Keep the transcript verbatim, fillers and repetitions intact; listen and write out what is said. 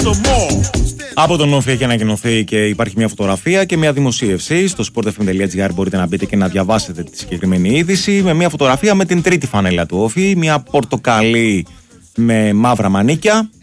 Από τον Όφη έχει ανακοινωθεί και υπάρχει μια φωτογραφία και μια δημοσίευση. Στο sportfm.gr μπορείτε να μπείτε και να διαβάσετε τη συγκεκριμένη είδηση. Με μια φωτογραφία με την τρίτη φανέλα του Όφη. Μια πορτοκαλί με μαύρα μανίκια.